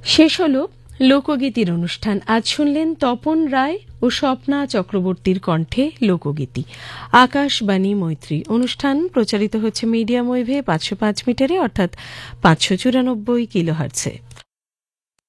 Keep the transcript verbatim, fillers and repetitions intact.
শেষ হলো লোকগীতির অনুষ্ঠান। আজ শুনলেন তপন রায় ও স্বপ্না চক্রবর্তীর কণ্ঠে লোকগীতি। আকাশবাণী মৈত্রী অনুষ্ঠান প্রচারিত হচ্ছে মিডিয়াম ওয়েভে পাঁচশো পাঁচ মিটারে অর্থাৎ পাঁচশো চুরানব্বই কিলোহার্টজে।